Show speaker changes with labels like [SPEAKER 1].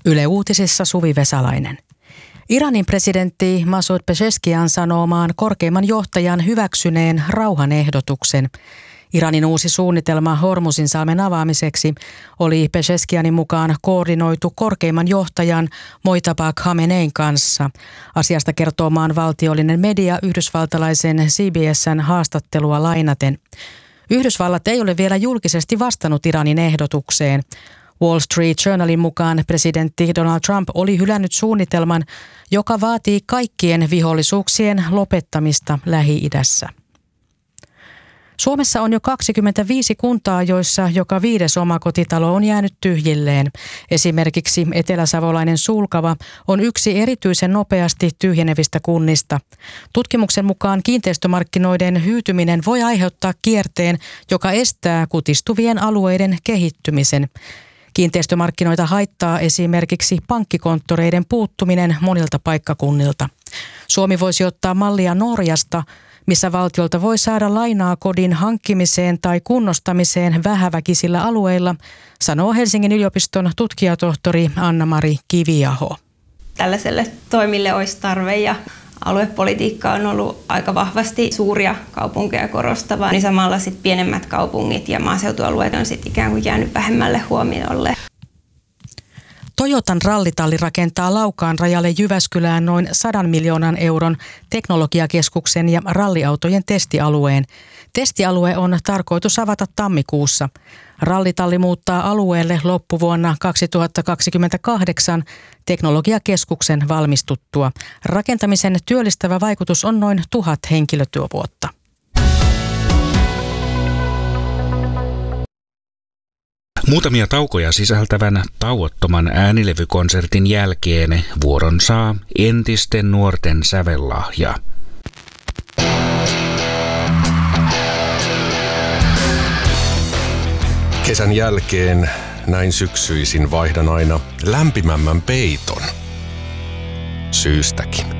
[SPEAKER 1] Yle Uutisissa Suvi Vesalainen. Iranin presidentti Masoud Pezeshkian sanoo maan korkeimman johtajan hyväksyneen rauhanehdotuksen. Iranin uusi suunnitelma Hormuzinsalmen avaamiseksi oli Pezeshkianin mukaan koordinoitu korkeimman johtajan Mojtaba Khamenein kanssa. Asiasta kertoo maan valtiollinen media yhdysvaltalaisen CBS:n haastattelua lainaten. Yhdysvallat ei ole vielä julkisesti vastannut Iranin ehdotukseen. Wall Street Journalin mukaan presidentti Donald Trump oli hylännyt suunnitelman, joka vaatii kaikkien vihollisuuksien lopettamista Lähi-idässä. Suomessa on jo 25 kuntaa, joissa joka 5. omakotitalo on jäänyt tyhjilleen. Esimerkiksi eteläsavolainen Sulkava on yksi erityisen nopeasti tyhjenevistä kunnista. Tutkimuksen mukaan kiinteistömarkkinoiden hyytyminen voi aiheuttaa kierteen, joka estää kutistuvien alueiden kehittymisen. Kiinteistömarkkinoita haittaa esimerkiksi pankkikonttoreiden puuttuminen monilta paikkakunnilta. Suomi voisi ottaa mallia Norjasta, missä valtiolta voi saada lainaa kodin hankkimiseen tai kunnostamiseen vähäväkisillä alueilla, sanoo Helsingin yliopiston tutkijatohtori Anna-Mari Kiviaho.
[SPEAKER 2] Tällaiselle toimille olisi tarve ja aluepolitiikka on ollut aika vahvasti suuria kaupunkeja korostavaa, niin samalla sitten pienemmät kaupungit ja maaseutualueet on sitten ikään kuin jäänyt vähemmälle huomiolle.
[SPEAKER 1] Toyotan rallitalli rakentaa Laukaan rajalle Jyväskylään noin 100 miljoonan euron teknologiakeskuksen ja ralliautojen testialueen. Testialue on tarkoitus avata tammikuussa. Rallitalli muuttaa alueelle loppuvuonna 2028 teknologiakeskuksen valmistuttua. Rakentamisen työllistävä vaikutus on noin 1000 henkilötyövuotta.
[SPEAKER 3] Muutamia taukoja sisältävän tauottoman äänilevykonsertin jälkeen vuoron saa entisten nuorten sävellahja.
[SPEAKER 4] Kesän jälkeen näin syksyisin vaihdan aina lämpimämmän peiton. Syystäkin.